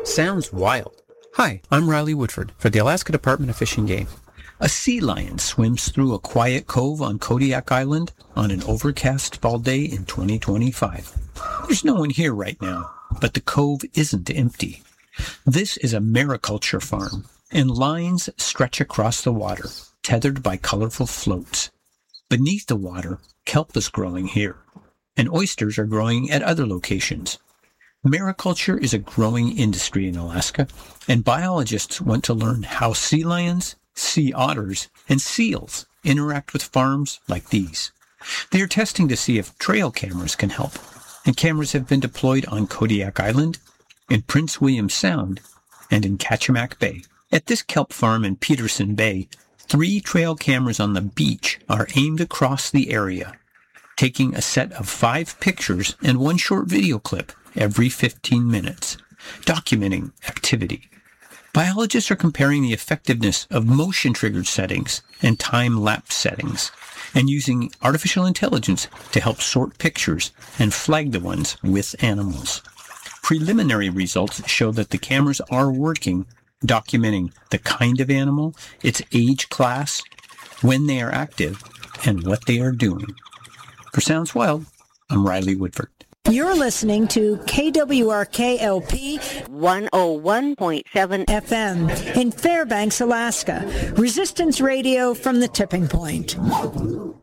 sounds wild. Hi, I'm Riley Woodford for the Alaska Department of Fish and Game. A sea lion swims through a quiet cove on Kodiak Island on an overcast fall day in 2025. There's no one here right now, but the cove isn't empty. This is a mariculture farm, and lines stretch across the water, tethered by colorful floats. Beneath the water, kelp is growing here, and oysters are growing at other locations. Mariculture is a growing industry in Alaska, and biologists want to learn how sea lions, sea otters, and seals interact with farms like these. They are testing to see if trail cameras can help, and cameras have been deployed on Kodiak Island, in Prince William Sound, and in Kachemak Bay. At this kelp farm in Peterson Bay, 3 trail cameras on the beach are aimed across the area, taking a set of 5 pictures and 1 short video clip every 15 minutes, documenting activity. Biologists are comparing the effectiveness of motion-triggered settings and time-lapse settings, and using artificial intelligence to help sort pictures and flag the ones with animals. Preliminary results show that the cameras are working, documenting the kind of animal, its age class, when they are active, and what they are doing. For Sounds Wild, I'm Riley Woodford. You're listening to KWRK-LP 101.7 FM in Fairbanks, Alaska. Resistance Radio from the tipping point.